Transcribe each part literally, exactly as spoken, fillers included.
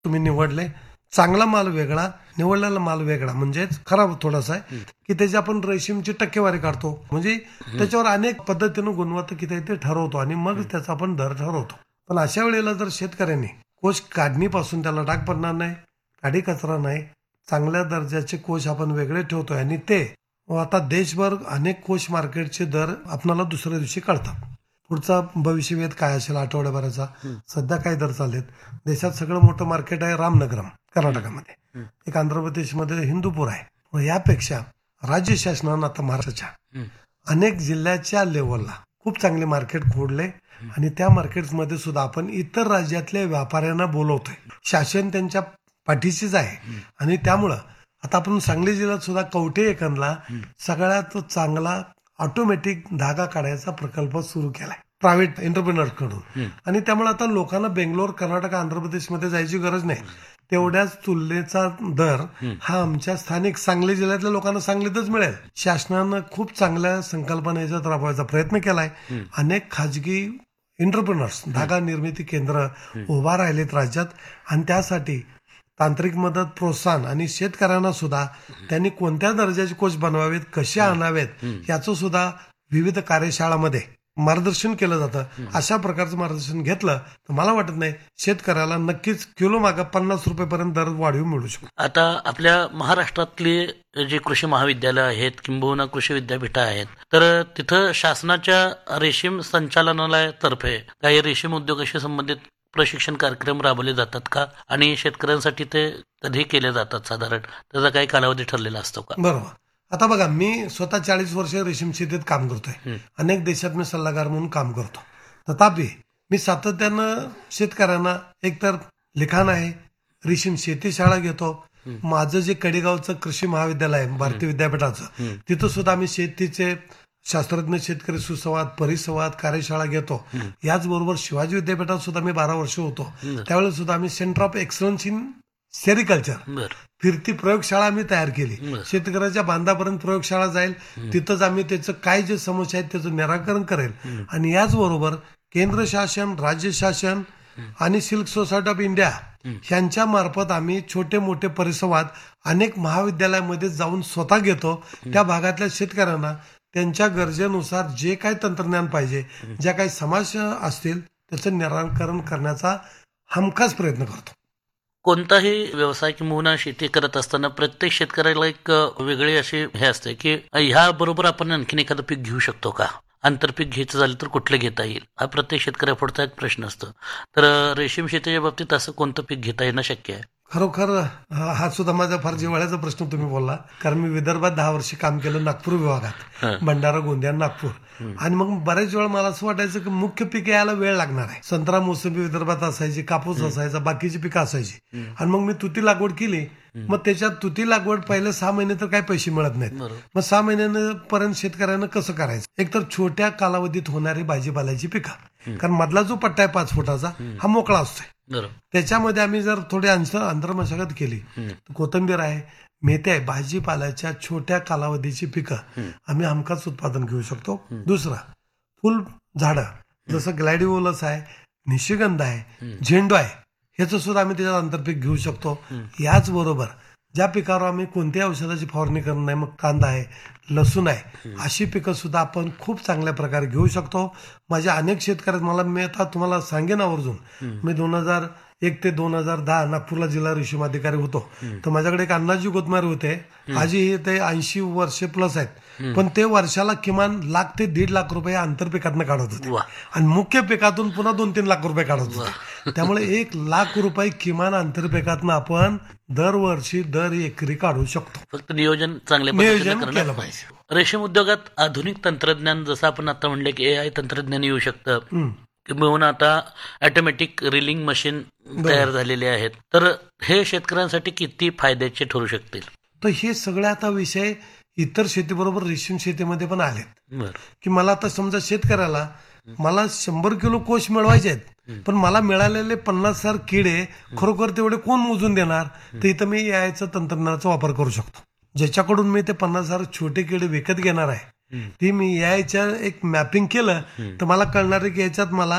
तुम्ही निवडले, चांगला माल वेगळा, निवडलेला माल वेगळा, म्हणजेच खराब थोडासा आहे की त्याची आपण रेशीमची टक्केवारी काढतो, म्हणजे त्याच्यावर अनेक पद्धतीनं गुणवत्ता किती आहे ते ठरवतो आणि मग त्याचा आपण दर ठरवतो. पण अशा वेळेला जर शेतकऱ्यांनी कोष काढणीपासून त्याला डाग पडणार नाही, काडी कचरा नाही, चांगल्या दर्जाचे कोष आपण वेगळे ठेवतोय आणि ते आता देशभर अनेक कोष मार्केटचे दर आपल्याला दुसऱ्या दिवशी कळतात. पुढचा भविष्यवेध काय असेल आठवड्याभराचा, सध्या काय दर चाललेत. देशात सगळं मोठं मार्केट आहे रामनगरम कर्नाटकामध्ये, एक आंध्र प्रदेशमध्ये हिंदूपूर आहे. यापेक्षा राज्य शासनानं आता महाराष्ट्राच्या अनेक जिल्ह्याच्या लेवलला खूप चांगले मार्केट खोडले आणि त्या मार्केटमध्ये सुद्धा आपण इतर राज्यातल्या व्यापाऱ्यांना बोलवतोय. शासन त्यांच्या पाठीशीच आहे आणि त्यामुळं आता आपण सांगली जिल्ह्यात सुद्धा कवठे एकंदला सगळ्यात चांगला ऑटोमॅटिक धागा काढायचा प्रकल्प सुरू केलाय प्रायव्हेट एंटरप्रिनर कडून. आणि त्यामुळे आता लोकांना बेंगलोर, कर्नाटक, आंध्र प्रदेशमध्ये जायची गरज नाही. तेवढ्याच तुलनेचा दर हा आमच्या स्थानिक सांगली जिल्ह्यातल्या लोकांना सांगलीतच मिळेल. शासनानं खूप चांगल्या संकल्पना याच्यात राबवायचा प्रयत्न केलाय. अनेक खाजगी एंटरप्रिनर्स धागा निर्मिती केंद्र उभा राहिलेत राज्यात आणि त्यासाठी तांत्रिक मदत, प्रोत्साहन आणि शेतकऱ्यांना सुद्धा त्यांनी कोणत्या दर्जाचे कोष बनवावेत, कसे आणावेत याचं सुद्धा विविध कार्यशाळामध्ये मार्गदर्शन केलं जातं. अशा प्रकारचं मार्गदर्शन घेतलं तर मला वाटत नाही शेतकऱ्याला नक्कीच किलो मागं पन्नास रुपयेपर्यंत दर वाढीव मिळू शकतो. आता आपल्या महाराष्ट्रातली जे कृषी महाविद्यालय आहेत किंबहुना कृषी विद्यापीठं आहेत, तर तिथं शासनाच्या रेशीम संचालनालयातर्फे काही रेशीम उद्योगाशी संबंधित प्रशिक्षण कार्यक्रम राबवले जातात का, आणि शेतकऱ्यांसाठी ते कधी केले जातात साधारण, त्याचा काही कालावधी ठरलेला असतो का? बरोबर. आता बघा, मी स्वतः चाळीस वर्ष रेशीम शेतीत काम करतोय, अनेक देशात मी सल्लागार म्हणून काम करतो. तथापि मी सातत्यानं शेतकऱ्यांना एकतर लिखाण आहे, रेशीम शेती शाळा घेतो. माझं जे कडेगावचं कृषी महाविद्यालय आहे भारतीय विद्यापीठाचं, तिथं सुद्धा आम्ही शेतीचे शास्त्रज्ञ शेतकरी सुसंवाद, परिसंवाद कार्यशाळा घेतो. याचबरोबर शिवाजी विद्यापीठात सुद्धा मी बारा वर्ष होतो, त्यावेळेस सुद्धा आम्ही centre of excellence in sericulture फिरती प्रयोगशाळा आम्ही तयार केली. शेतकऱ्याच्या बांधापर्यंत प्रयोगशाळा जाईल, तिथंच आम्ही त्याचं काय जे समस्या आहेत त्याचं निराकरण करेल. आणि याचबरोबर केंद्र शासन, राज्य शासन आणि सिल्क सोसायटी ऑफ इंडिया यांच्या मार्फत आम्ही छोटे मोठे परिसंवाद अनेक महाविद्यालयामध्ये जाऊन स्वतः घेतो. त्या भागातल्या शेतकऱ्यांना त्यांच्या गरजेनुसार जे काही तंत्रज्ञान पाहिजे, ज्या काही समस्या असतील त्याचं निराकरण करण्याचा हमखास प्रयत्न करतो. कोणताही व्यवसाय किंवा शेती करत असताना प्रत्येक शेतकऱ्याला एक वेगळी अशी हे असते की ह्या बरोबर आपण आणखीन एखादं पीक घेऊ शकतो का, आंतरपीक घ्यायचं झालं तर कुठलं घेता येईल, हा प्रत्येक शेतकऱ्यापुढचा एक प्रश्न असतो. तर रेशीम शेतीच्या बाबतीत असं कोणतं पीक घेता येणं शक्य आहे? खरोखर हा सुद्धा माझा फार जिव्हाळ्याचा प्रश्न तुम्ही बोलला, कारण मी विदर्भात दहा वर्ष काम केलं, नागपूर विभागात, भंडारा, गोंदिया, नागपूर. आणि मग बरेच वेळा मला असं वाटायचं की मुख्य पीक यायला वेळ लागणार आहे. संत्रा, मोसंबी विदर्भात असायची, कापूस असायचा, बाकीची पिकं असायची. आणि मग मी तुती लागवड केली. मग त्याच्यात तुती लागवड पहिले सहा महिने तर काही पैसे मिळत नाहीत. मग सहा महिन्यापर्यंत शेतकऱ्यांना कसं करायचं? एकतर छोट्या कालावधीत होणारी भाजीपाल्याची पिकं, कारण मधला जो पट्टा आहे पाच फुटाचा हा मोकळा असतोय, त्याच्यामध्ये आम्ही जर थोडी अंतर्मशागत केली तर कोथिंबीर आहे, मेथी आहे, भाजीपाल्याच्या छोट्या कालावधीची पिकं आम्ही हमखास उत्पादन घेऊ शकतो. दुसरा, फुल झाडं जसं ग्लॅडिओलस आहे, निशिगंध आहे, झेंडू आहे, ह्याचं सुद्धा आम्ही त्याच्यात आंतरपीक घेऊ शकतो. याचबरोबर ज्या पिकावर आम्ही कोणत्याही औषधाची फवारणी करत नाही, मग कांदा आहे, लसूण आहे, अशी पिकं सुद्धा आपण खूप चांगल्या प्रकारे घेऊ शकतो. माझ्या अनेक शेतकऱ्यात मला मी आता तुम्हाला सांगेन आवर्जून, मी दोन हजार एक ते दोन हजार दहा नागपूरला जिल्हा रेशीम अधिकारी होतो. तर माझ्याकडे एक अण्णाजी गोतमारे होते, आजही ते ऐंशी वर्षे प्लस आहेत, पण ते वर्षाला किमान लाख ते दीड लाख रुपये आंतरपिकातनं काढत होते आणि मुख्य पिकातून पुन्हा दोन तीन लाख रुपये काढत होते. त्यामुळे एक लाख रुपये किमान आंतरपिकातनं आपण दरवर्षी दर एकरी काढू शकतो. फक्त नियोजन चांगल्या नियोजन केलं पाहिजे. रेशीम उद्योगात आधुनिक तंत्रज्ञान जसं आपण आता म्हणले की ए आय तंत्रज्ञान येऊ शकतं, किंवा आता ऑटोमॅटिक रिलिंग मशीन तयार झालेले आहेत, तर हे शेतकऱ्यांसाठी किती फायद्याचे ठरू शकतील? तर हे सगळे आता विषय इतर शेतीबरोबर रेशीम शेतीमध्ये पण आलेत. की मला आता समजा शेतकऱ्याला मला शंभर किलो कोष मिळवायचे आहेत, पण मला मिळालेले पन्नास हजार किडे खरोखर तेवढे कोण मोजून देणार? तर इथं मी यायचं तंत्रज्ञानाचा वापर करू शकतो. ज्याच्याकडून मी ते पन्नास हजार छोटे किडे विकत घेणार आहे, ती मी याच्या एक मॅपिंग केलं तर मला कळणार आहे की याच्यात मला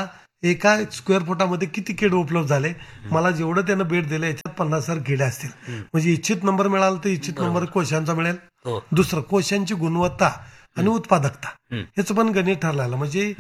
एका स्क्वेअर फुटामध्ये किती किडे उपलब्ध झाले, मला जेवढं त्यानं बेड दिलं याच्यात पन्नास हजार किडे असतील. म्हणजे इच्छित नंबर मिळाला तर इच्छित नंबर कोशांचा मिळेल. दुसरं कोशांची गुणवत्ता आणि उत्पादकता याचं पण गणित ठरलेलं. म्हणजे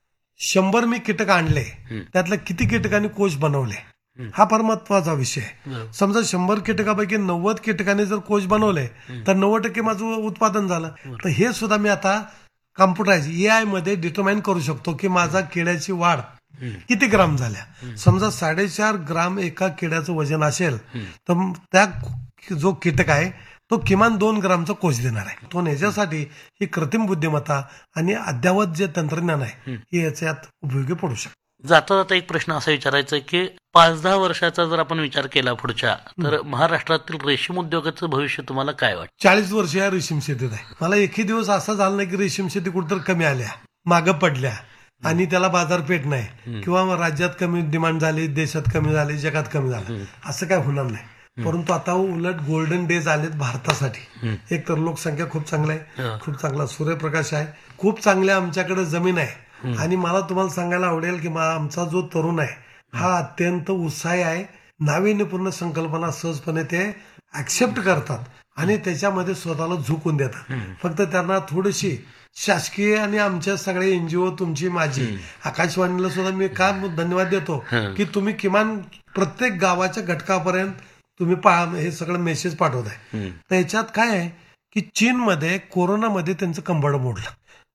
शंभर मी कीटक आणले, त्यातल्या किती कीटकांनी कोश बनवले हा फार महत्वाचा विषय आहे. समजा शंभर कीटकापैकी नव्वद कीटकांनी जर कोश बनवले तर नव्वद टक्के माझं उत्पादन झालं. तर हे सुद्धा मी आता कम्प्युटराइज ए आय मध्ये डिटरमाइन करू शकतो की माझा किड्याची वाढ किती ग्राम झाल्या. समजा साडेचार ग्राम एका किड्याचं वजन असेल तर त्या जो कीटक आहे तो किमान दोन ग्रामचा कोश देणार आहे. तो याच्यासाठी ही कृत्रिम बुद्धिमत्ता आणि अद्ययावत जे तंत्रज्ञान आहे हे याच्यात उपयोगी पडू शकतं. जाता जाता एक प्रश्न असा विचारायचा आहे की पाच दहा वर्षाचा जर आपण विचार केला पुढच्या, तर महाराष्ट्रातील रेशीम उद्योगाचं भविष्य तुम्हाला काय वाटतं? चाळीस वर्ष या रेशीम शेतीत आहे. मला एकही दिवस असा झाला नाही की रेशीम शेती कुठेतरी कमी आल्या, मागं पडल्या आणि त्याला बाजारपेठ नाही किंवा राज्यात कमी डिमांड झाली, देशात कमी झाली, जगात कमी झालं, असं काय होणार नाही. परंतु आता उलट गोल्डन डेज आलेत भारतासाठी. एक तर लोकसंख्या खूप चांगली आहे, खूप चांगला सूर्यप्रकाश आहे, खूप चांगल्या आमच्याकडे जमीन आहे. आणि मला तुम्हाला सांगायला आवडेल की आमचा जो तरुण आहे हा अत्यंत उत्साही आहे. नाविन्यपूर्ण संकल्पना सहजपणे ते ऍक्सेप्ट करतात आणि त्याच्यामध्ये स्वतःला झुकून देतात. फक्त त्यांना थोडीशी शासकीय आणि आमच्या सगळे एनजीओ, तुमची माझी, आकाशवाणीला सुद्धा मी का धन्यवाद देतो की तुम्ही किमान प्रत्येक गावाच्या घटकापर्यंत तुम्ही हे सगळं मेसेज पाठवत आहे. तर याच्यात काय आहे की चीनमध्ये कोरोनामध्ये त्यांचं कंबरड मोडलं.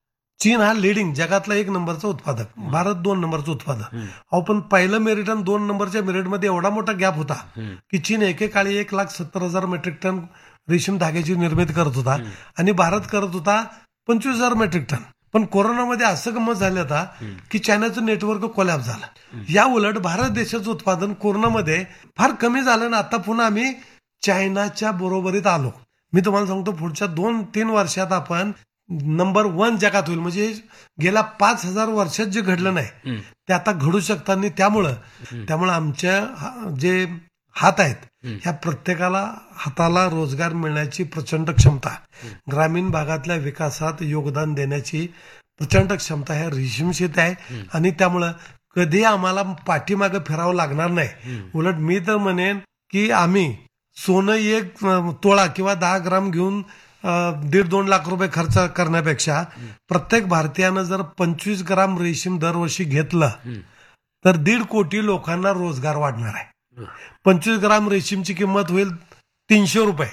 चीन हा लिडिंग जगातला एक नंबरचा उत्पादक, भारत दोन नंबरचं उत्पादक. अहो पण पहिलं मेरिट आणि दोन नंबरच्या मेरिटमध्ये एवढा मोठा गॅप होता की चीन एकेकाळी एक लाख सत्तर हजार मेट्रिक टन रेशीम धाग्याची निर्मिती करत होता आणि भारत करत होता पंचवीस हजार मेट्रिक टन. पण कोरोनामध्ये असं गंमत झालं होता की चायनाचं नेटवर्क कोलॅप्स झालं. या उलट भारत देशाचं उत्पादन कोरोनामध्ये फार कमी झालं ना आता पुन्हा आम्ही चायनाच्या बरोबरीत आलो. मी तुम्हाला सांगतो पुढच्या दोन तीन वर्षात आपण नंबर वन जगात होईल. म्हणजे गेल्या पाच हजार वर्षात जे घडलं नाही ते आता घडू शकतात. आणि त्यामुळं त्यामुळं आमच्या जे हात आहेत ह्या प्रत्येकाला हाताला रोजगार मिळण्याची प्रचंड क्षमता, ग्रामीण भागातल्या विकासात योगदान देण्याची प्रचंड क्षमता ह्या रेशीम शेती आहे. आणि त्यामुळं कधी आम्हाला पाठीमागं फिरावं लागणार नाही. उलट मी तर म्हणेन की आम्ही सोनं एक तोळा किंवा दहा ग्राम घेऊन दीड दोन लाख रुपये खर्च करण्यापेक्षा प्रत्येक भारतीयानं जर पंचवीस ग्राम रेशीम दरवर्षी घेतलं तर दीड कोटी लोकांना रोजगार वाढणार आहे. पंचवीस ग्राम रेशीमची किंमत होईल तीनशे रुपये,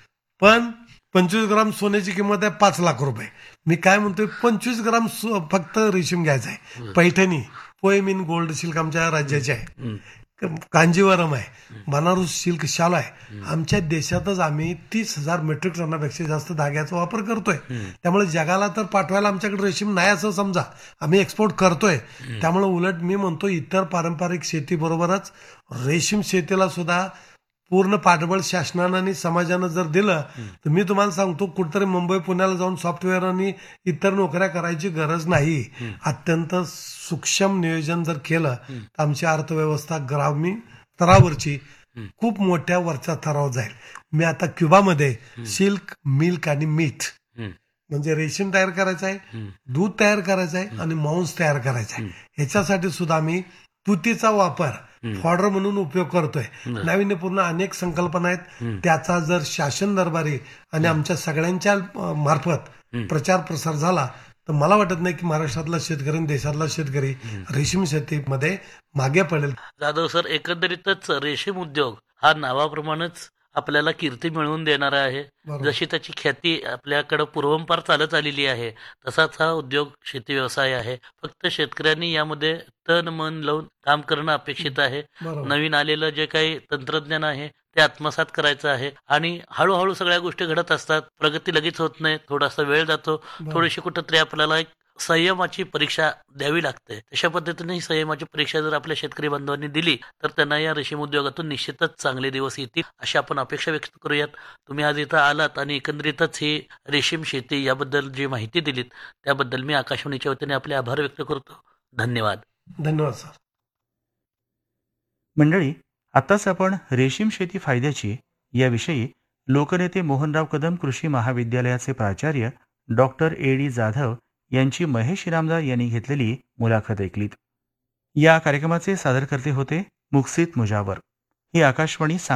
पण पंचवीस ग्राम सोन्याची किंमत आहे पाच लाख रुपये. मी काय म्हणतोय, पंचवीस ग्राम फक्त रेशीम घ्यायचं आहे. Paithani, poem in gold silk आमच्या राज्याची आहे, कांजीवरम आहे, बनारस सिल्क शाल आहे. आमच्या देशातच आम्ही तीस हजार मेट्रिक टनापेक्षा जास्त धाग्याचा वापर करतोय. त्यामुळे जगाला तर पाठवायला आमच्याकडे रेशीम नाही असं समजा, आम्ही एक्सपोर्ट करतोय. त्यामुळे उलट मी म्हणतो इतर पारंपरिक शेती बरोबरच रेशीम शेतीला सुद्धा पूर्ण पाठबळ शासनानं आणि समाजानं जर दिलं तर मी तुम्हाला सांगतो कुठेतरी मुंबई पुण्याला जाऊन सॉफ्टवेअर आणि इतर नोकऱ्या करायची गरज नाही. अत्यंत सूक्ष्म नियोजन जर केलं तर आमची अर्थव्यवस्था ग्रामीण स्तरावरची खूप मोठ्या वरचा थराव जाईल. मी आता क्युबामध्ये सिल्क, मिल्क आणि मीठ म्हणजे रेशीम तयार करायचं आहे, दूध तयार करायचं आहे आणि मांस तयार करायचं आहे. ह्याच्यासाठी सुद्धा आम्ही तुतीचा वापर फॉडर म्हणून उपयोग करतोय. नाविन्यपूर्ण अनेक संकल्पना आहेत. त्याचा जर शासन दरबारी आणि आमच्या सगळ्यांच्या मार्फत प्रचार प्रसार झाला तर मला वाटत नाही की महाराष्ट्रातला शेतकरी आणि देशातला शेतकरी रेशीम शेतीमध्ये मागे पडेल. जाधव सर, एकंदरीतच रेशीम उद्योग हा नावाप्रमाणेच आपल्याला कीर्ती मिळवून देणारा आहे. जशी त्याची ख्याती आपल्याकडे पूर्वंपार चालत आलेली आहे तसाच हा उद्योग शेती व्यवसाय आहे. फक्त शेतकऱ्यांनी यामध्ये तन मन लावून काम करणं अपेक्षित आहे. नवीन आलेलं जे काही तंत्रज्ञान आहे ते आत्मसात करायचं आहे आणि हळूहळू सगळ्या गोष्टी घडत असतात. प्रगती लगेच होत नाही, थोडासा वेळ जातो. थोडीशी कुठंतरी आपल्याला एक संयमाची परीक्षा द्यावी लागते. तशा पद्धतीने ही संयमाची परीक्षा जर आपल्या शेतकरी बांधवांनी दिली तर त्यांना या रेशीम उद्योगातून निश्चितच चांगले दिवस येतील अशी आपण अपेक्षा व्यक्त करूयात. तुम्ही आज इथं आलात आणि एकंदरीतच ही रेशीम शेती याबद्दल जी माहिती दिलीत त्याबद्दल मी आकाशवाणीच्या वतीने आपले आभार व्यक्त करतो. धन्यवाद. धन्यवाद सर. मंडळी, आताच आपण रेशीम शेती फायद्याची याविषयी लोकनेते मोहनराव कदम कृषी महाविद्यालयाचे प्राचार्य डॉक्टर ए डी जाधव यांची महेश इनामदार यांनी घेतलेली मुलाखत ऐकलीत. या कार्यक्रमाचे सादरकर्ते होते मुक्सित मुजावर. ही आकाशवाणी